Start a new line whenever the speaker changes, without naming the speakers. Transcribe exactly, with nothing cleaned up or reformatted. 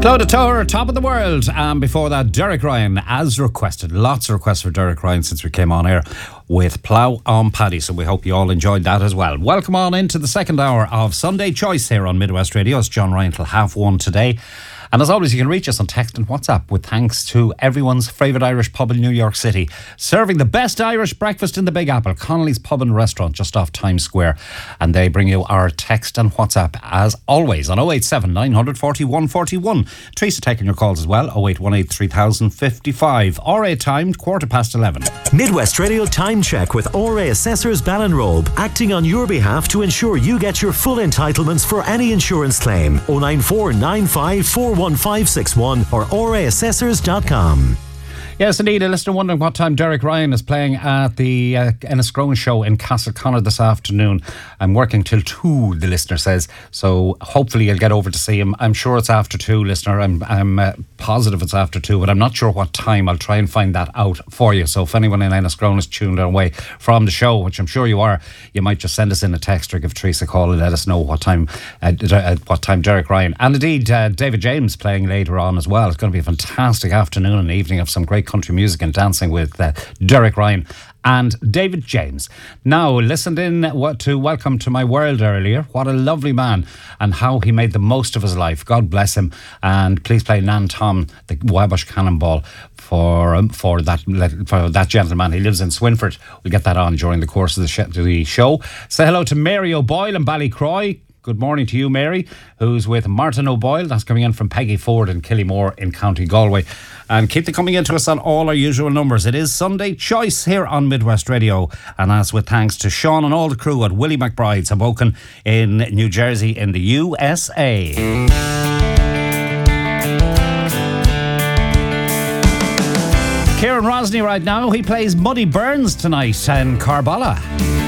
Clodagh Tower, Top of the World. And before that, Derek Ryan, as requested. Lots of requests for Derek Ryan since we came on air with Plough on Paddy. So we hope you all enjoyed that as well. Welcome on into the second hour of Sunday Choice here on Midwest Radio. It's John Ryan till half one today. And as always, you can reach us on text and WhatsApp with thanks to everyone's favourite Irish pub in New York City, serving the best Irish breakfast in the Big Apple, Connolly's Pub and Restaurant, just off Times Square. And they bring you our text and WhatsApp, as always, on oh eight seven, nine four oh, one four one. Teresa taking your calls as well, oh eight one eight, three thousand fifty-five. R A timed, quarter past eleven.
Midwest Radio Time Check with R A Assessors Ballinrobe, acting on your behalf to ensure you get your full entitlements for any insurance claim. oh nine four nine five four one five six one or r a assessors dot com.
Yes, indeed. A listener wondering what time Derek Ryan is playing at the uh, Enniscrone show in Castleconnor this afternoon. I'm working till two, the listener says. So hopefully you'll get over to see him. I'm sure it's after two, listener. I'm I'm uh, positive it's after two, but I'm not sure what time. I'll try and find that out for you. So if anyone in Enniscrone is tuned away from the show, which I'm sure you are, you might just send us in a text or give Teresa a call and let us know what time uh, uh, what time Derek Ryan. And indeed, uh, David James playing later on as well. It's going to be a fantastic afternoon and evening of some great country music and dancing with uh, Derek Ryan and David James. Now, listened in to Welcome to My World earlier. What a lovely man, and how he made the most of his life. God bless him. And please play Nan Tom, the Wabash Cannonball, for um, for that for that gentleman. He lives in Swinford. We'll get that on during the course of the, sh- the show. Say hello to Mary O'Boyle in Ballycroy. Good morning to you, Mary, who's with Martin O'Boyle. That's coming in from Peggy Ford in Killymore in County Galway. And keep them coming into us on all our usual numbers. It is Sunday Choice here on Midwest Radio. And as with thanks to Sean and all the crew at Willie McBride's Hoboken in New Jersey in the U S A. Kieran Rosny right now. He plays Muddy Burns tonight in Carbala.